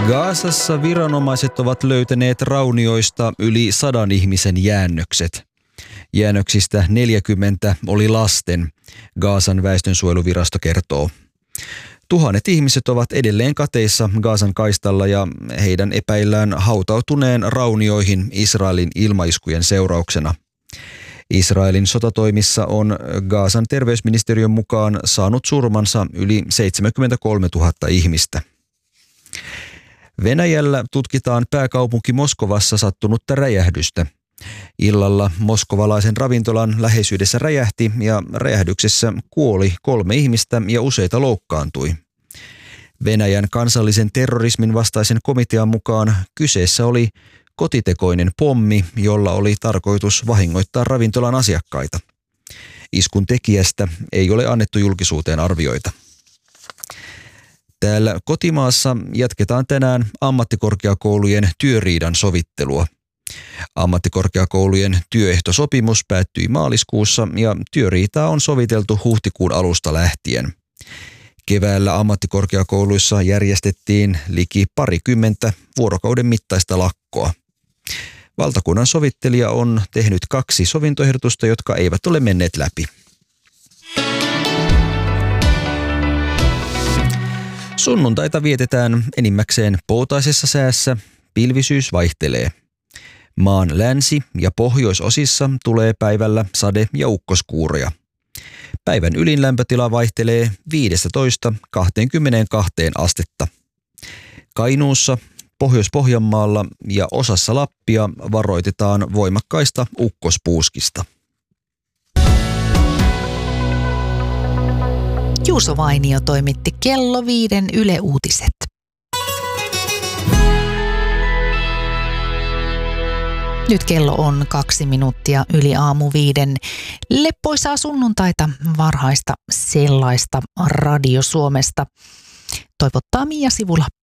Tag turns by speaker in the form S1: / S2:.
S1: Gazassa viranomaiset ovat löytäneet raunioista yli 100 ihmisen jäännökset. Jäännöksistä 40 oli lasten, Gazan väestönsuojeluvirasto kertoo. Tuhannet ihmiset ovat edelleen kateissa Gazan kaistalla ja heidän epäillään hautautuneen raunioihin Israelin ilmaiskujen seurauksena. Israelin sotatoimissa on Gazan terveysministeriön mukaan saanut surmansa yli 73 000 ihmistä. Venäjällä tutkitaan pääkaupunki Moskovassa sattunutta räjähdystä. Illalla moskovalaisen ravintolan läheisyydessä räjähti ja räjähdyksessä kuoli 3 ihmistä ja useita loukkaantui. Venäjän kansallisen terrorismin vastaisen komitean mukaan kyseessä oli kotitekoinen pommi, jolla oli tarkoitus vahingoittaa ravintolan asiakkaita. Iskun tekijästä ei ole annettu julkisuuteen arvioita. Täällä kotimaassa jatketaan tänään ammattikorkeakoulujen työriidan sovittelua. Ammattikorkeakoulujen työehtosopimus päättyi maaliskuussa ja työriitaa on soviteltu huhtikuun alusta lähtien. Keväällä ammattikorkeakouluissa järjestettiin liki 20 vuorokauden mittaista lakkoa. Valtakunnan sovittelija on tehnyt 2 sovintoehdotusta, jotka eivät ole menneet läpi. Sunnuntaita vietetään enimmäkseen poutaisessa säässä, pilvisyys vaihtelee. Maan länsi- ja pohjoisosissa tulee päivällä sade- ja ukkoskuuroja. Päivän ylin lämpötila vaihtelee 15–22 astetta. Kainuussa, Pohjois-Pohjanmaalla ja osassa Lappia varoitetaan voimakkaista ukkospuuskista.
S2: Juuso Vainio toimitti kello 5 Yle Uutiset. Nyt kello on 2 minuuttia yli aamu 5. Leppoisaa sunnuntaita, varhaista sellaista Radio Suomesta. Toivottaa Mia Sivula.